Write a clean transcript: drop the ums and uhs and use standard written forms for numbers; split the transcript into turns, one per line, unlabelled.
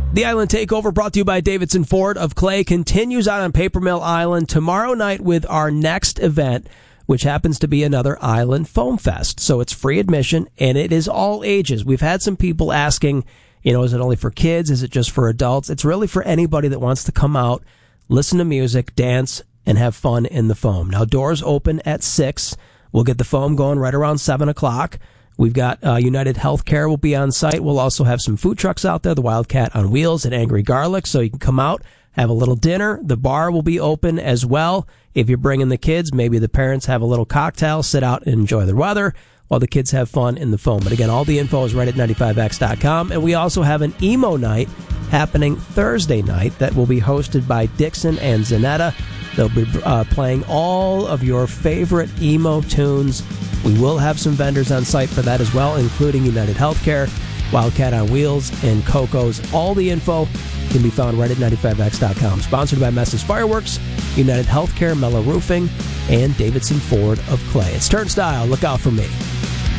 The Island Takeover, brought to you by Davidson Ford of Clay, continues on Paper Mill Island tomorrow night with our next event, which happens to be another Island Foam Fest. So it's free admission, and it is all ages. We've had some people asking, is it only for kids? Is it just for adults? It's really for anybody that wants to come out, listen to music, dance, and have fun in the foam. Now, doors open at 6. We'll get the foam going right around 7 o'clock. We've got United Healthcare will be on site. We'll also have some food trucks out there, the Wildcat on Wheels and Angry Garlic, so you can come out, have a little dinner. The bar will be open as well. If you're bringing the kids, maybe the parents have a little cocktail, sit out and enjoy the weather while the kids have fun in the foam. But again, all the info is right at 95X.com. And we also have an emo night happening Thursday night that will be hosted by Dixon and Zanetta. They'll be playing all of your favorite emo tunes. We will have some vendors on site for that as well, including United Healthcare, Wildcat on Wheels, and Coco's. All the info can be found right at 95X.com. Sponsored by Mess's Fireworks, United Healthcare, Mellow Roofing, and Davidson Ford of Clay. It's Turnstile. Look out for me.